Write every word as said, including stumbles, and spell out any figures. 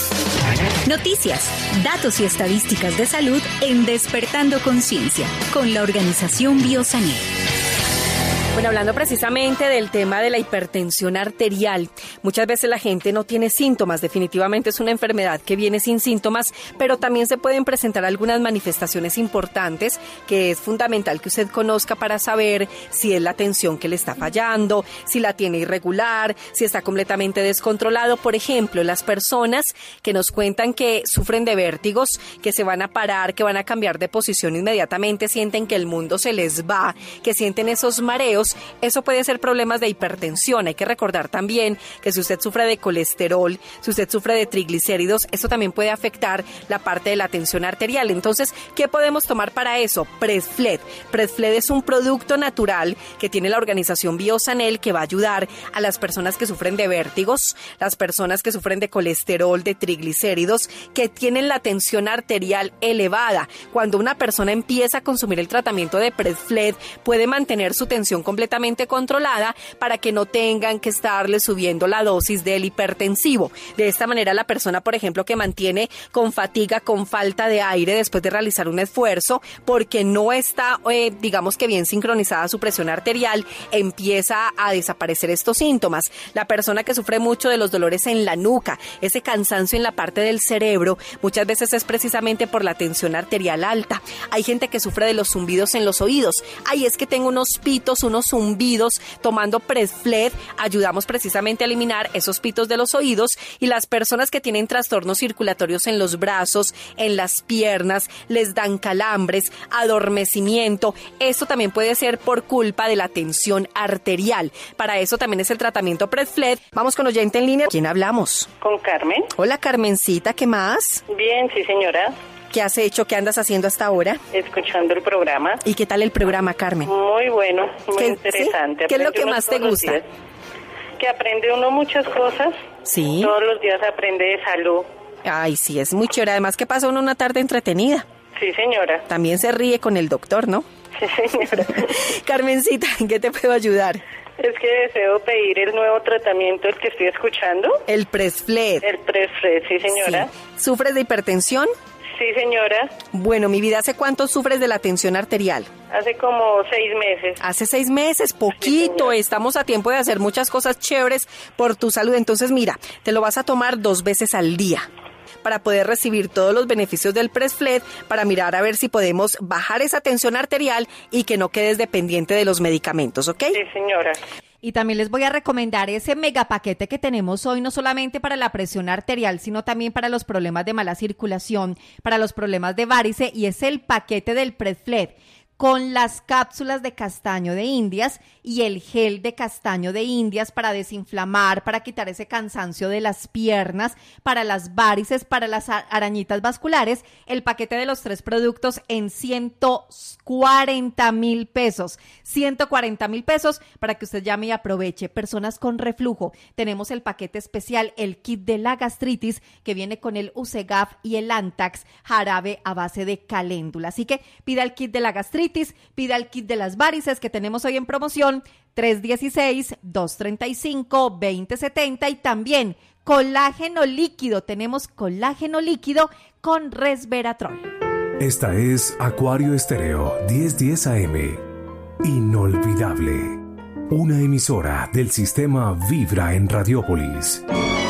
Noticias, datos y estadísticas de salud en Despertando Conciencia, con la organización Biosanel. Bueno, hablando precisamente del tema de la hipertensión arterial, muchas veces la gente no tiene síntomas, definitivamente es una enfermedad que viene sin síntomas, pero también se pueden presentar algunas manifestaciones importantes que es fundamental que usted conozca para saber si es la tensión que le está fallando, si la tiene irregular, si está completamente descontrolado. Por ejemplo, las personas que nos cuentan que sufren de vértigos, que se van a parar, que van a cambiar de posición inmediatamente, sienten que el mundo se les va, que sienten esos mareos. Eso puede ser problemas de hipertensión. Hay que recordar también que si usted sufre de colesterol, si usted sufre de triglicéridos, eso también puede afectar la parte de la tensión arterial. Entonces, ¿qué podemos tomar para eso? Presfled. Presfled es un producto natural que tiene la organización Biosanel que va a ayudar a las personas que sufren de vértigos, las personas que sufren de colesterol, de triglicéridos, que tienen la tensión arterial elevada. Cuando una persona empieza a consumir el tratamiento de Presfled, puede mantener su tensión completamente controlada para que no tengan que estarle subiendo la dosis del hipertensivo. De esta manera, la persona, por ejemplo, que mantiene con fatiga, con falta de aire después de realizar un esfuerzo, porque no está, eh, digamos que bien sincronizada su presión arterial, empieza a desaparecer estos síntomas. La persona que sufre mucho de los dolores en la nuca, ese cansancio en la parte del cerebro, muchas veces es precisamente por la tensión arterial alta. Hay gente que sufre de los zumbidos en los oídos. Ay, es que tengo unos pitos, unos zumbidos. Tomando Presfled ayudamos precisamente a eliminar esos pitos de los oídos. Y las personas que tienen trastornos circulatorios en los brazos, en las piernas, les dan calambres, adormecimiento. Esto también puede ser por culpa de la tensión arterial. Para eso también es el tratamiento Presfled. Vamos con oyente en línea. ¿Quién hablamos? Con Carmen. Hola, Carmencita, ¿qué más? Bien, sí, señora. ¿Qué has hecho? ¿Qué andas haciendo hasta ahora? Escuchando el programa. ¿Y qué tal el programa, Carmen? Muy bueno, muy ¿Qué, interesante. ¿sí? ¿Qué es lo que más te gusta? Que aprende uno muchas cosas. Sí. Todos los días aprende de salud. Ay, sí, es muy chévere. Además que pasa uno una tarde entretenida. Sí, señora. También se ríe con el doctor, ¿no? Sí, señora. Carmencita, ¿en qué te puedo ayudar? Es que deseo pedir el nuevo tratamiento, el que estoy escuchando. El Presfled. El Presfled, sí, señora. Sí. ¿Sufres de hipertensión? Sí, señora. Bueno, mi vida, ¿hace cuánto sufres de la tensión arterial? Hace como seis meses. Hace seis meses, poquito. Sí, estamos a tiempo de hacer muchas cosas chéveres por tu salud. Entonces, mira, te lo vas a tomar dos veces al día para poder recibir todos los beneficios del Presfled, para mirar a ver si podemos bajar esa tensión arterial y que no quedes dependiente de los medicamentos, ¿ok? Sí, señora. Y también les voy a recomendar ese mega paquete que tenemos hoy, no solamente para la presión arterial, sino también para los problemas de mala circulación, para los problemas de varice, y es el paquete del Presfled con las cápsulas de castaño de Indias y el gel de castaño de Indias para desinflamar, para quitar ese cansancio de las piernas, para las varices, para las arañitas vasculares. El paquete de los tres productos en ciento cuarenta mil pesos. ciento cuarenta mil pesos para que usted llame y aproveche. Personas con reflujo. Tenemos el paquete especial, el kit de la gastritis, que viene con el Usegaf y el Antax, jarabe a base de caléndula. Así que pida el kit de la gastritis, pida el kit de las varices que tenemos hoy en promoción, tres uno seis, dos tres cinco, dos cero siete cero, y también colágeno líquido. Tenemos colágeno líquido con resveratrol. Esta es Acuario Estéreo diez diez A M. Inolvidable. Una emisora del sistema Vibra en Radiópolis.